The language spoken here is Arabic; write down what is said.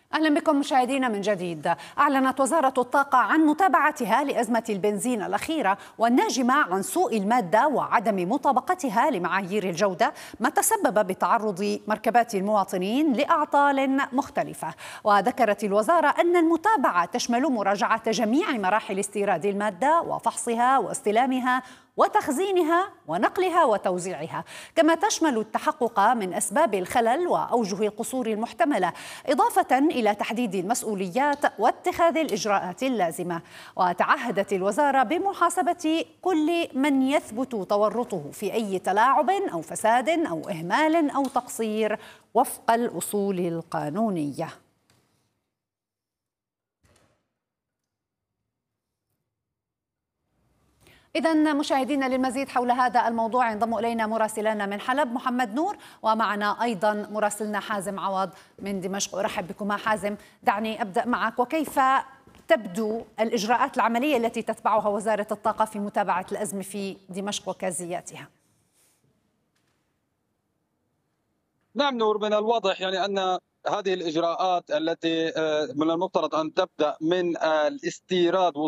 أهلا بكم مشاهدينا من جديد. أعلنت وزارة الطاقة عن متابعتها لأزمة البنزين الأخيرة والناجمة عن سوء المادة وعدم مطابقتها لمعايير الجودة، ما تسبب بتعرض مركبات المواطنين لأعطال مختلفة. وذكرت الوزارة أن المتابعة تشمل مراجعة جميع مراحل استيراد المادة وفحصها واستلامها وتخزينها ونقلها وتوزيعها، كما تشمل التحقق من أسباب الخلل وأوجه القصور المحتملة، إضافة إلى تحديد المسؤوليات واتخاذ الإجراءات اللازمة. وتعهدت الوزارة بمحاسبة كل من يثبت تورطه في أي تلاعب أو فساد أو إهمال أو تقصير وفق الأصول القانونية. إذن مشاهدينا، للمزيد حول هذا الموضوع ينضم إلينا مراسلنا من حلب محمد نور، ومعنا أيضا مراسلنا حازم عوض من دمشق. أرحب بكما. حازم، دعني أبدأ معك، وكيف تبدو الإجراءات العملية التي تتبعها وزارة الطاقة في متابعة الأزمة في دمشق وكازياتها؟ نعم نور، من الواضح أن هذه الإجراءات التي من المفترض أن تبدأ من الاستيراد